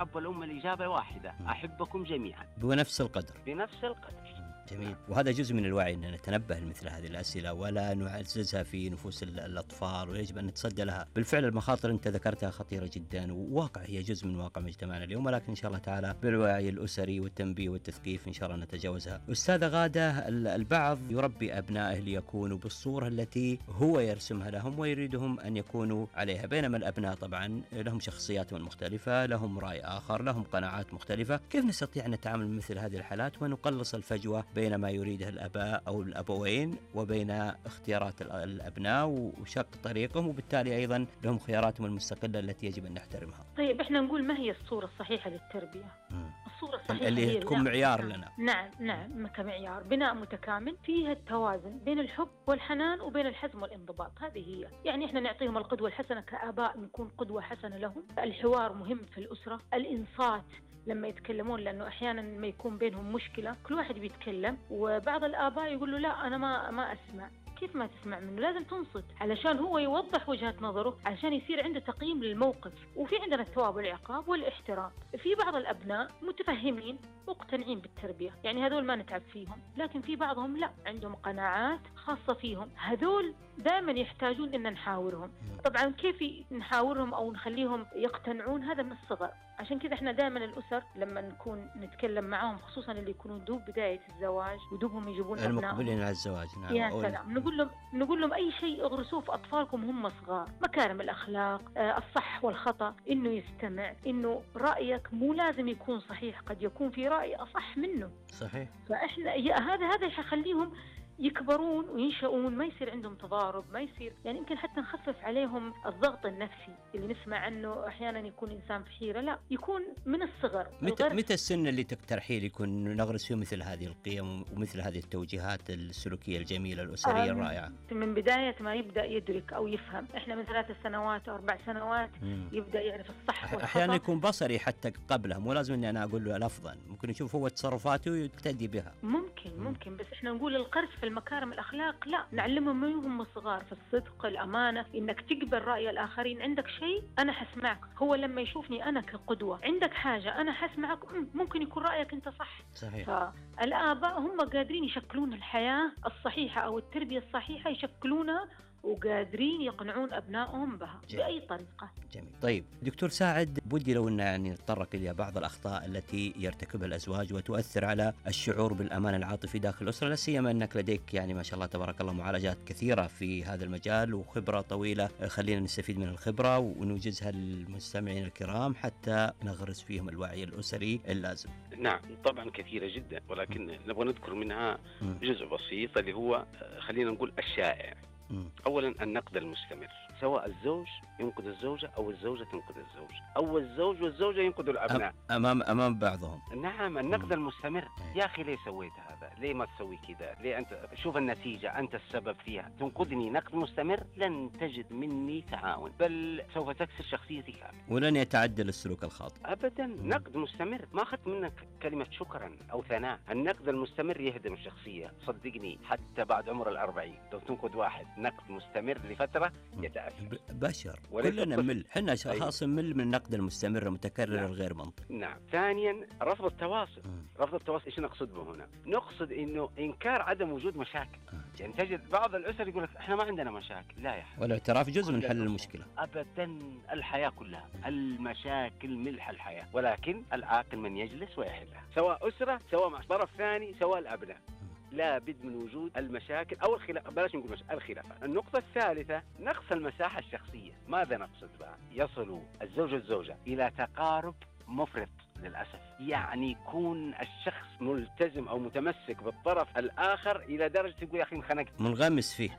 الأب والأم الإجابة واحدة، أحبكم جميعا بنفس القدر. بنفس القدر. جميل. وهذا جزء من الوعي أن نتنبه لمثل هذه الأسئلة ولا نعززها في نفوس الأطفال، ويجب أن نتصدى لها. بالفعل المخاطر أنت ذكرتها خطيرة جدا، وواقع هي جزء من واقع مجتمعنا اليوم، ولكن إن شاء الله تعالى بالوعي الأسري والتنبيه والتثقيف إن شاء الله نتجاوزها. أستاذة غادة، البعض يربي أبنائه ليكونوا بالصورة التي هو يرسمها لهم ويريدهم أن يكونوا عليها، بينما الأبناء طبعا لهم شخصياتهم المختلفة، لهم رأي آخر، لهم قناعات مختلفة. كيف نستطيع أن نتعامل مع مثل هذه الحالات ونقلص الفجوة بين ما يريده الآباء أو الأبوين وبين اختيارات الأبناء وشق طريقهم، وبالتالي أيضا لهم خياراتهم المستقلة التي يجب أن نحترمها؟ طيب إحنا نقول ما هي الصورة الصحيحة للتربية؟ الصورة الصحيحة اللي تكون معيار لنا. نعم كمعيار، بناء متكامل فيها التوازن بين الحب والحنان وبين الحزم والانضباط. هذه هي، يعني إحنا نعطيهم القدوة الحسنة كآباء، نكون قدوة حسنة لهم. الحوار مهم في الأسرة، الإنصات لما يتكلمون، لأنه أحيانا ما يكون بينهم مشكلة كل واحد بيتكلم وبعض الآباء يقول له لا أنا ما أسمع. كيف ما تسمع منه؟ لازم تنصت علشان هو يوضح وجهة نظره، علشان يصير عنده تقييم للموقف. وفي عندنا الثواب والعقاب والاحترام. في بعض الأبناء متفهمين مقتنعين بالتربية، يعني هذول ما نتعب فيهم، لكن في بعضهم لا، عندهم قناعات خاصة فيهم، هذول دائما يحتاجون إن نحاورهم. طبعا كيف نحاورهم أو نخليهم يقتنعون؟ هذا من الصغر. عشان كذا احنا دائما الأسر لما نكون نتكلم معهم، خصوصا اللي يكونون دوب بداية الزواج ودوبهم يجيبون أبنائهم المقبلين على الزواج، نعم، يا سلام، نقول لهم أي شيء اغرسوه في أطفالكم هم صغار، مكارم الأخلاق، الصح والخطأ، إنه يستمع، إنه رأيك مو لازم يكون صحيح، قد يكون في رأي أصح منه. صحيح. فإحنا هذا يخليهم يكبرون وينشؤون، ما يصير عندهم تضارب، ما يصير يعني يمكن حتى نخفف عليهم الضغط النفسي اللي نسمع عنه أحيانا يكون إنسان في حيرة. لا، يكون من الصغر. متى السن اللي تقترحيه يكون نغرس فيه مثل هذه القيم ومثل هذه التوجيهات السلوكية الجميلة الأسرية الرائعة؟ من بداية ما يبدأ يدرك أو يفهم. إحنا من 3 سنوات أو 4 سنوات يبدأ يعرف الصح والخطأ. أحيانا يكون بصري حتى قبلها، مو لازم إني أنا أقول له الأفضل، ممكن يشوف هو تصرفاته ويقتدي بها. ممكن بس إحنا نقول القرص في المكارم الأخلاق لا، نعلمهم من هم صغار في الصدق، الأمانة، إنك تقبل رأي الآخرين. عندك شيء أنا حسمعك، هو لما يشوفني أنا كقدوة، عندك حاجة أنا حسمعك، ممكن يكون رأيك أنت صح. صحيح. فالآباء هم قادرين يشكلون الحياة الصحيحة أو التربية الصحيحة، يشكلونها وقادرين يقنعون أبنائهم بها بأي طريقة. جميل. طيب دكتور ساعد، بدي لو أن يعني نتطرق إلى بعض الأخطاء التي يرتكبها الأزواج وتؤثر على الشعور بالأمان العاطفي داخل الأسرة، لا سيما أنك لديك يعني ما شاء الله تبارك الله معالجات كثيرة في هذا المجال وخبرة طويلة، خلينا نستفيد من الخبرة ونوجزها للمستمعين الكرام حتى نغرس فيهم الوعي الأسري اللازم. نعم طبعا كثيرة جدا، ولكن نبغى نذكر منها جزء بسيط اللي هو خلينا نقول الشائع. أولا النقد المستمر، سواء الزوج ينقد الزوجة أو الزوجة تنقد الزوج أو الزوج والزوجة ينقدوا الأبناء أمام بعضهم. نعم النقد المستمر. يا أخي ليه سويت هذا؟ ليه ما تسوي كذا؟ ليه أنت شوف النتيجة، أنت السبب فيها. تنقدني نقد مستمر لن تجد مني تعاون، بل سوف تكسر شخصيتي كامل ولن يتعدل السلوك الخاطئ أبدا. نقد مستمر، ما أخذت منك كلمة شكرا أو ثناء. النقد المستمر يهدم الشخصية، صدقني حتى بعد عمر 40 لو تنقد واحد نقد مستمر لفترة يتأثر. بشر كلنا نمل، حنا خاص نمل من النقد المستمر المتكرر الغير منطقي. نعم. ثانيا رفض التواصل. رفض التواصل ايش نقصد به هنا؟ نقصد انه انكار عدم وجود مشاكل. يعني تجد بعض الاسر يقول لك احنا ما عندنا مشاكل. لا يا حبيبي، والاعتراف جزء من حل المشكلة. ابدا، الحياة كلها المشاكل ملح الحياة، ولكن العاقل من يجلس ويحلها، سواء اسرة سواء مع طرف ثاني سواء الابناء. لا بد من وجود المشاكل أو الخلاف، بلاش نقول الخلافات. النقطة الثالثة نقص المساحة الشخصية. ماذا نقصد بها؟ يصل الزوج والزوجة إلى تقارب مفرط للأسف، يعني يكون الشخص ملتزم أو متمسك بالطرف الآخر إلى درجة يقول يا أخي انخنقت، منغمس فيه.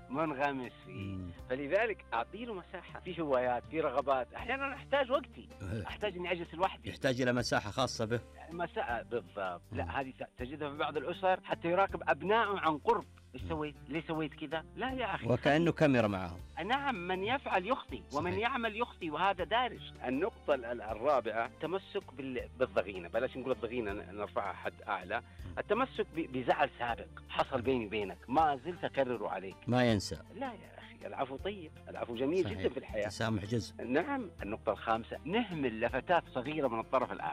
فلذلك أعطي له مساحة، في هوايات، في رغبات. أحيانا أحتاج وقتي، أحتاج إني أجلس لوحدي، يحتاج إلى مساحة خاصة به. مساحة بالضبط. لا هذه تجدها في بعض الأسر حتى يراقب أبنائهم عن قرب. إيش سويت؟ ليه سويت كذا؟ لا يا أخي، وكأنه كاميرا معهم. نعم، من يفعل يخطي ومن يعمل يخطي، وهذا دارج. النقطة الرابعة تمسك بالضغينة، بلاش نقول الضغينة نرفعها حد أعلى. التمسك بزعل سابق حصل بيني وبينك ما زلت أكرره عليك، ما ينسى. لا يا أخي، العفو طيب، العفو جميل جدا في الحياة. تسامح جزء. نعم. النقطة الخامسة نهمل لفتات صغيرة من الطرف الآخر.